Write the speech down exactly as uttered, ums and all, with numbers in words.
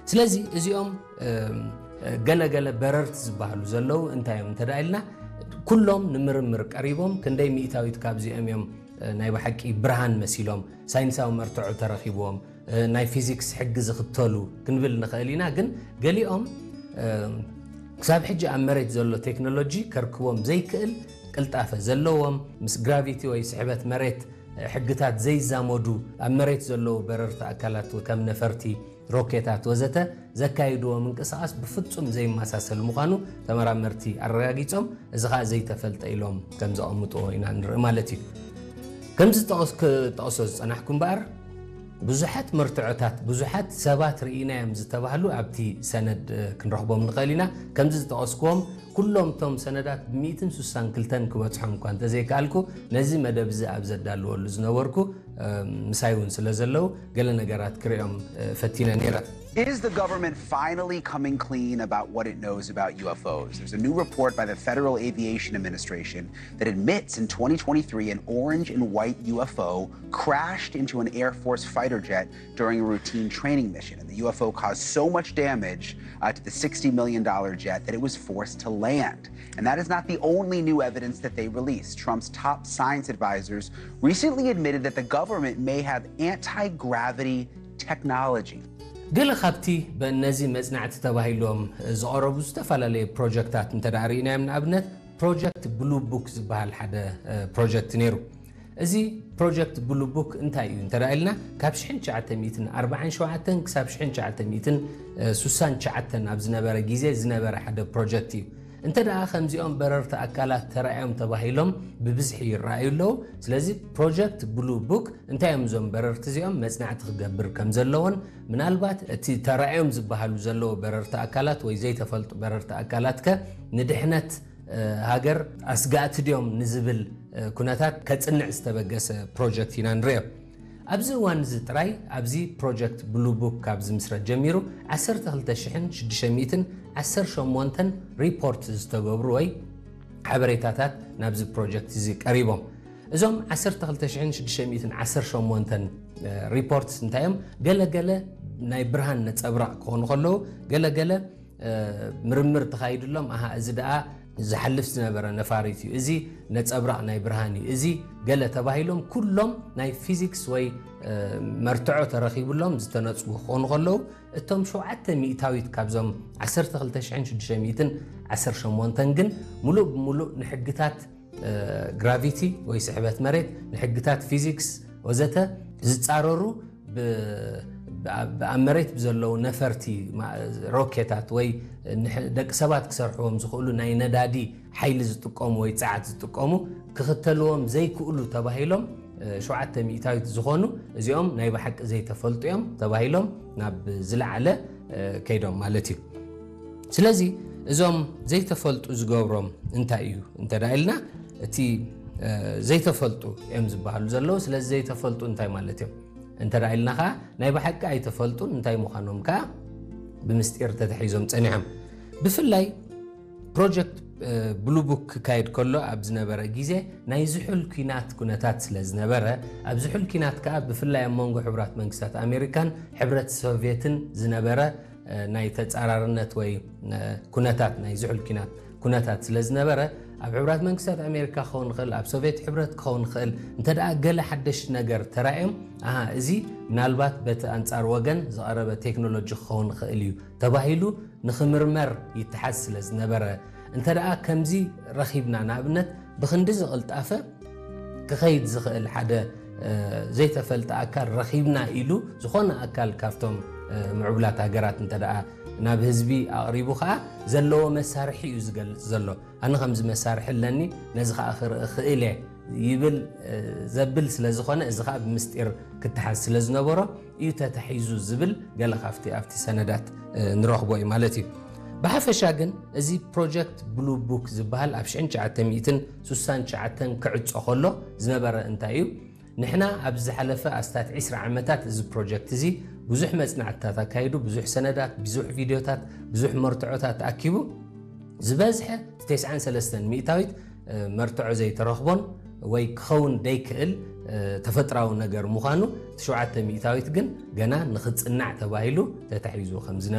ስለዚህ እዚኦም ገለ ገለ በረርት ዝበሃሉ ዘለው እንታዮም ተዳይልና ኩሎም ንምርምር ቀሪቦም ክንደይ ሚእታዊት ካብዚኦም እዮም ናይ በሐቂ ብርሃን መሲሎም ሳይንሳዊ መርትዖ ተረኺቦም ናይ ፊዚክስ ሕጊ ዝኽተሉ ክንብል ንኽእሊና ግን ገሊኦም ክሳብ ሕጂ ኣብ መሬት ዘሎ ቴክኖሎጂ ከርክቦም ዘይክእል ቅልጣፈ ዘለዎም ምስ ግራቪቲ ወይ ስሕበት መሬት ሕግታት ዘይዛመዱ ኣብ መሬት ዘለው በረርቲ ኣካላት ከም ነፈርቲ ሮኬታት ወዘተ ዘካይድዎም እንቅስቃስ ብፍጹም ዘይማሳሰል ምዃኑ ተመራመርቲ ኣረጋጊጾም እዚ ኸ ዘይተፈልጠ ኢሎም ከም ዘቐምጥዎ ኢና ንርኢ ማለት እዩ ከምዚ ጠቕሶ ዝጸናሕኩም በኣር ብዙሓት መርትዖታት ብዙሓት ሰባት ርኢናዮም ዝተባህሉ ኣብቲ ሰነድ ክንረኽቦም ንኽእል ኢና ከምዚ ዝጠቐስክዎም ኩሎም ቶም ሰነዳት ብ162 ክበፅሖም እኳ እንተዘይከኣልኩ ነዚ መደብ እዚ ኣብ ዘዳልወሉ ዝነበርኩ ምሳይ እውን ስለ ዘለው ገለ ነገራት ክሪኦም ፈቲነ ነይረ Is the government finally coming clean about what it knows about U F Os? There's a new report by the Federal Aviation Administration that admits in twenty twenty-three an orange and white U F O crashed into an Air Force fighter jet during a routine training mission. And the U F O caused so much damage uh, to the sixty million dollar jet that it was forced to land. And that is not the only new evidence that they released. Trump's top science advisors recently admitted that the government may have anti-gravity technology. ገለ ካብቲ በእነዚህ መጽናዕቲ ተባሂሎም ዝቐረቡ ዝተፈላለዩ ፕሮጀክታት እንተዳሪእናዮም ንኣብነት ፕሮጀክት ብሉ ቡክ ዝበሃል ሓደ ፕሮጀክት ነይሩ እዚ ፕሮጀክት ብሉ ቡክ እንታይ እዩ እንተዳኢልና ካብ one thousand nine hundred forty-seven ክሳብ one thousand nine hundred sixty-nine ኣብ ዝነበረ ግዜ ዝነበረ ሓደ ፕሮጀክት እዩ እንተዳ ከምዚኦም በረርቲ ኣካላት ተራእዮም ተባሂሎም ብብዝሒ ይረኣዩ ኣለው ስለዚ ፕሮጀክት ብሉ ቡክ እንታይም ዞም በረርቲ እዚኦም መጽናዕቲ ክገብር ከም ዘለዎን ምናልባት እቲ ተራእዮም ዝበሃሉ ዘለው በረርቲ ኣካላት ወይ ዘይተፈልጡ በረርቲ ኣካላት ከ ንድሕነት ሃገር ኣስጋእቲ ድዮም ንዝብል ኩነታት ከጽንዕ ዝተበገሰ ፕሮጀክት ኢና ንሪኦ ኣብዚ እዋን እዚ ጥራይ ኣብዚ ፕሮጀክት ብሉ ቡክ ካብ ዝምስረት ጀሚሩ twelve thousand six hundred eighteen ሪፖርት ዝተገብሩ ወይ ሓበሬታታት ናብዚ ፕሮጀክት እዚ ቀሪቦም እዞም twelve thousand six hundred eighteen ሪፖርትስ እንታዮም ገለገለ ናይ ብርሃን ነጸብራቕ ክኾኑ ከለዉ ገለገለ ምርምር ተኻይድሎም ኣሃ እዚ ደኣ ዝሓልፍ ዝነበረ ነፋሪት እዩ እዚ ነጸብራቕ ናይ ብርሃን እዩ እዚ ገለ ተባሂሎም ኩሎም ናይ ፊዚክስ ወይ መርትዖ ተረኺብሎም ዝተነጽጉ ክኾኑ ከለዉ እቶም ሸውዓተ ሚእታዊት ካብዞም twelve thousand six hundred eighteen ግን ሙሉእ ብሙሉእ ንሕግታት ግራቪቲ ወይ ስሕበት መሬት ንሕግታት ፊዚክስ ወዘተ ዝጻረሩ ኣብ መሬት ብዘለው ነፈርቲ ሮኬታት ወይ ደቂ ሰባት ክሰርሕዎም ዝኽእሉ ናይ ነዳዲ ሓይሊ ዝጥቀሙ ወይ ጸዓት ዝጥቀሙ ክኽተልዎም ዘይክእሉ ተባሂሎም ሸውዓተ ሚእታዊት ዝኾኑ እዚኦም ናይ በሐቂ ዘይተፈልጡ እዮም ተባሂሎም ናብ ዝለዓለ ከይዶም ማለት እዩ ስለዚ እዞም ዘይተፈልጡ ዝገብሮም እንታይ እዩ እንተዳኢልና እቲ ዘይተፈልጡ እዮም ዝበሃሉ ዘለው ስለዚ ዘይተፈልጡ እንታይ ማለት እዮም እንተዳኢልና ኸ ናይ በሐቂ ኣይተፈልጡን እንታይ ምዃኖም ከ ብምስጢር ተተሒዞም ጸኒሖም ብፍላይ ፕሮጀክት ብሉ ቡክ ካይድ ከሎ ኣብ ዝነበረ ግዜ ናይ ዝሑል ኩናት ኩነታት ስለ ዝነበረ ኣብ ዝሑል ኩናት ከ ብፍላይ ኣብ መንጎ ሕብራት መንግስታት ኣሜሪካን ሕብረት ሶቪየትን ዝነበረ ናይ ተጻራርነት ወይ ኩነታት ናይ ዝሑል ኩናት ኩነታት ስለ ዝነበረ ኣብ ሕብራት መንግስታት ኣሜሪካ ክኸውን ክእል ኣብ ሶቪየት ሕብረት ክኸውን ክእል እንተደኣ ገለ ሓደሽ ነገር ተራእዮም ኣሃ እዚ ምናልባት በቲ ኣንጻር ወገን ዝቐረበ ቴክኖሎጂ ክኸውን ክእል እዩ ተባሂሉ ንኽምርመር ይተሓዝ ስለ ዝነበረ እንተደኣ ከምዚ ረኺብና ንኣብነት ብኽንዲ ዝቕልጣፈ ክኸይድ ዝኽእል ሓደ ዘይተፈልጠ ኣካል ረኺብና ኢሉ ዝኾነ ኣካል ካብቶም ምዕቡላት ሃገራት እንተደኣ ናብ ህዝቢ ኣቕሪቡ ኸዓ ዘለዎ መሳርሒ እዩ ዝገልጽ ዘሎ ኣነ ከምዚ መሳርሒ ኣለኒ ነዚ ኸዓ ክእል ይብል ዘብል ስለ ዝኾነ እዚ ኸዓ ብምስጢር ክትሓዝ ስለ ዝነበሮ እዩ ተተሒዙ ዝብል ገለ ካብቲ ኣብቲ ሰነዳት ንረኽቦ እዩ ማለት እዩ ብሓፈሻ ግን እዚ ፕሮጀክት ብሉ ቡክ ዝበሃል ኣብ nineteen sixty-nine ክዕጾ ከሎ ዝነበረ እንታይ እዩ ንሕና ኣብ ዝሓለፈ ኣስታት عشرة ዓመታት እዚ ፕሮጀክት እዚ ብዙሕ መጽናዕትታት ኣካይዱ ብዙሕ ሰነዳት ብዙሕ ቪድዮታት ብዙሕ መርትዖታት ኣኪቡ ዝበዝሐ ninety-three ሚእታዊት መርትዖ ዘይተረኽቦን ወይ ክኸውን ደይክእል ተፈጥራዊ ነገር ምዃኑ ሸውዓተ ሚእታዊት ግን ገና ንኽጽናዕ ተባሂሉ ተታሒዙ ከም